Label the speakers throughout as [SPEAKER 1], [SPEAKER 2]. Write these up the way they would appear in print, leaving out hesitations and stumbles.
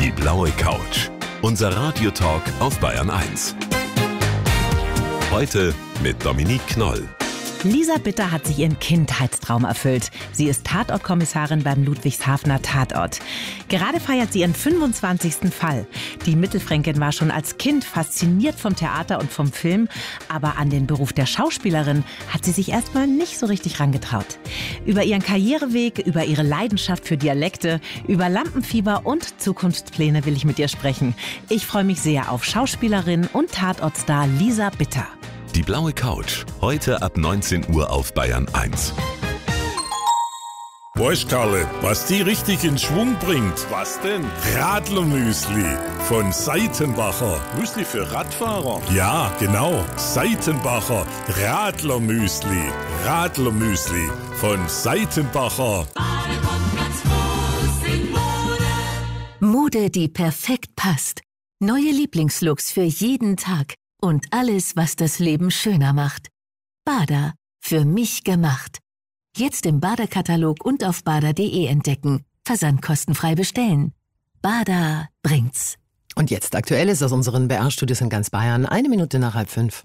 [SPEAKER 1] Die blaue Couch. Unser Radiotalk auf Bayern 1. Heute mit Dominique Knoll.
[SPEAKER 2] Lisa Bitter hat sich ihren Kindheitstraum erfüllt. Sie ist Tatortkommissarin beim Ludwigshafener Tatort. Gerade feiert sie ihren 25. Fall. Die Mittelfränkin war schon als Kind fasziniert vom Theater und vom Film, aber an den Beruf der Schauspielerin hat sie sich erstmal nicht so richtig rangetraut. Über ihren Karriereweg, über ihre Leidenschaft für Dialekte, über Lampenfieber und Zukunftspläne will ich mit ihr sprechen. Ich freue mich sehr auf Schauspielerin und Tatortstar Lisa Bitter.
[SPEAKER 1] Die blaue Couch. Heute ab 19 Uhr auf Bayern 1.
[SPEAKER 3] Weißt Karle, was die richtig in Schwung bringt? Was denn? Radlermüsli von Seitenbacher. Müsli für Radfahrer? Ja, genau. Seitenbacher Radlermüsli. Radlermüsli von Seitenbacher.
[SPEAKER 4] Mode, die perfekt passt. Neue Lieblingslooks für jeden Tag. Und alles, was das Leben schöner macht. Bada, für mich gemacht. Jetzt im Bada-Katalog und auf bada.de entdecken. Versand kostenfrei bestellen. Bada bringt's.
[SPEAKER 5] Und jetzt Aktuelles aus unseren BR-Studios in ganz Bayern. 1 Minute nach 4:30.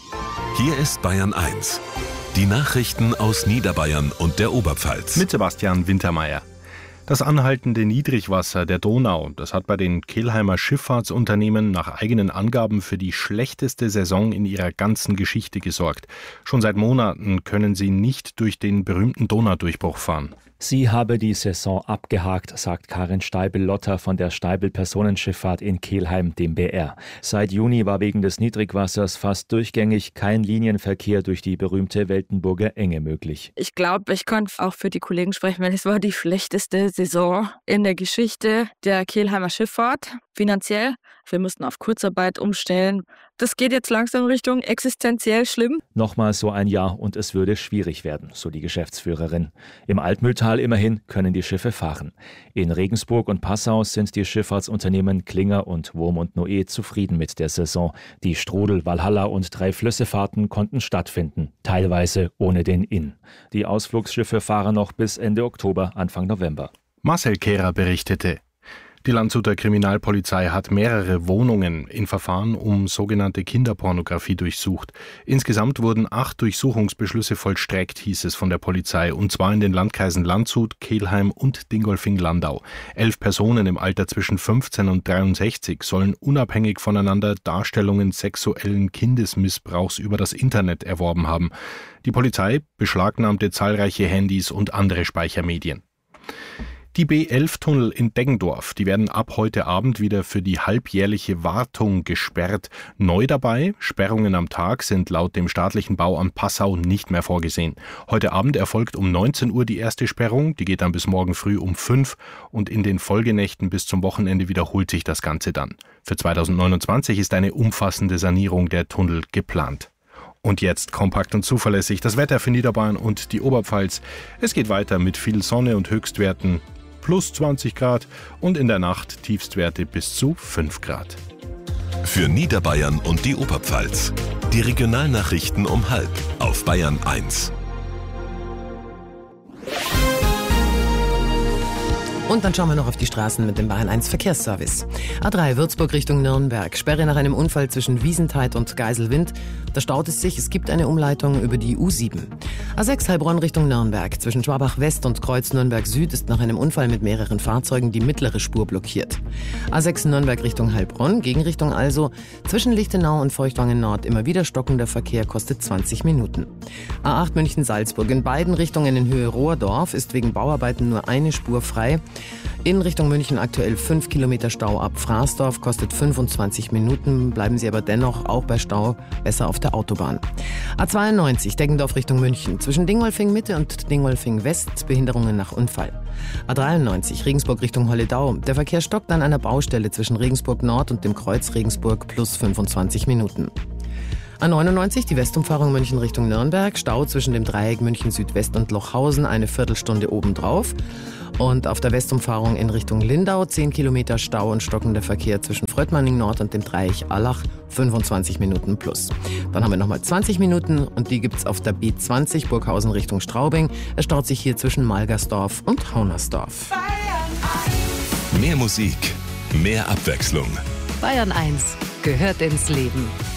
[SPEAKER 1] Hier ist Bayern 1. Die Nachrichten aus Niederbayern und der Oberpfalz.
[SPEAKER 6] Mit Sebastian Wintermeyer. Das anhaltende Niedrigwasser der Donau, das hat bei den Kelheimer Schifffahrtsunternehmen nach eigenen Angaben für die schlechteste Saison in ihrer ganzen Geschichte gesorgt. Schon seit Monaten können sie nicht durch den berühmten Donaudurchbruch fahren.
[SPEAKER 7] Sie habe die Saison abgehakt, sagt Karin Steibel-Lotter von der Steibel Personenschifffahrt in Kelheim, dem BR. Seit Juni war wegen des Niedrigwassers fast durchgängig kein Linienverkehr durch die berühmte Weltenburger Enge möglich.
[SPEAKER 8] Ich glaube, ich kann auch für die Kollegen sprechen, weil es war die schlechteste Saison in der Geschichte der Kelheimer Schifffahrt, finanziell. Wir mussten auf Kurzarbeit umstellen. Das geht jetzt langsam Richtung existenziell schlimm.
[SPEAKER 7] Nochmal so ein Jahr und es würde schwierig werden, so die Geschäftsführerin. Im Altmühltal immerhin können die Schiffe fahren. In Regensburg und Passau sind die Schifffahrtsunternehmen Klinger und Wurm und Noe zufrieden mit der Saison. Die Strudel, Walhalla und Drei-Flüsse-Fahrten konnten stattfinden, teilweise ohne den Inn. Die Ausflugsschiffe fahren noch bis Ende Oktober, Anfang November.
[SPEAKER 6] Marcel Kehrer berichtete. Die Landshuter Kriminalpolizei hat mehrere Wohnungen in Verfahren um sogenannte Kinderpornografie durchsucht. Insgesamt wurden 8 Durchsuchungsbeschlüsse vollstreckt, hieß es von der Polizei, und zwar in den Landkreisen Landshut, Kelheim und Dingolfing-Landau. 11 Personen im Alter zwischen 15 und 63 sollen unabhängig voneinander Darstellungen sexuellen Kindesmissbrauchs über das Internet erworben haben. Die Polizei beschlagnahmte zahlreiche Handys und andere Speichermedien. Die B11-Tunnel in Deggendorf, die werden ab heute Abend wieder für die halbjährliche Wartung gesperrt. Neu dabei, Sperrungen am Tag sind laut dem staatlichen Bauamt Passau nicht mehr vorgesehen. Heute Abend erfolgt um 19 Uhr die erste Sperrung, die geht dann bis morgen früh um 5 und in den Folgenächten bis zum Wochenende wiederholt sich das Ganze dann. Für 2029 ist eine umfassende Sanierung der Tunnel geplant. Und jetzt kompakt und zuverlässig das Wetter für Niederbayern und die Oberpfalz. Es geht weiter mit viel Sonne und Höchstwerten plus 20 Grad und in der Nacht Tiefstwerte bis zu 5 Grad.
[SPEAKER 1] Für Niederbayern und die Oberpfalz. Die Regionalnachrichten um 12:30 auf Bayern 1.
[SPEAKER 5] Und dann schauen wir noch auf die Straßen mit dem Bayern 1 Verkehrsservice. A3 Würzburg Richtung Nürnberg. Sperre nach einem Unfall zwischen Wiesentheit und Geiselwind. Da staut es sich. Es gibt eine Umleitung über die U7. A6 Heilbronn Richtung Nürnberg. Zwischen Schwabach West und Kreuz Nürnberg Süd ist nach einem Unfall mit mehreren Fahrzeugen die mittlere Spur blockiert. A6 Nürnberg Richtung Heilbronn. Gegenrichtung also. Zwischen Lichtenau und Feuchtwangen Nord immer wieder stockender Verkehr, kostet 20 Minuten. A8 München Salzburg. In beiden Richtungen in Höhe Rohrdorf ist wegen Bauarbeiten nur eine Spur frei. In Richtung München aktuell 5 Kilometer Stau ab Fraßdorf, kostet 25 Minuten. Bleiben Sie aber dennoch auch bei Stau besser auf der Autobahn. A92 Deggendorf Richtung München. Zwischen Dingolfing Mitte und Dingolfing West Behinderungen nach Unfall. A93 Regensburg Richtung Holledau. Der Verkehr stockt an einer Baustelle zwischen Regensburg Nord und dem Kreuz Regensburg plus 25 Minuten. A99, die Westumfahrung München Richtung Nürnberg. Stau zwischen dem Dreieck München Südwest und Lochhausen, eine Viertelstunde obendrauf. Und auf der Westumfahrung in Richtung Lindau 10 Kilometer Stau und stockender Verkehr zwischen Fröttmanning Nord und dem Dreieck Allach, 25 Minuten plus. Dann haben wir nochmal 20 Minuten und die gibt's auf der B20 Burghausen Richtung Straubing. Es staut sich hier zwischen Malgersdorf und Haunersdorf.
[SPEAKER 1] Mehr Musik, Mehr Abwechslung.
[SPEAKER 4] Bayern 1 gehört ins Leben.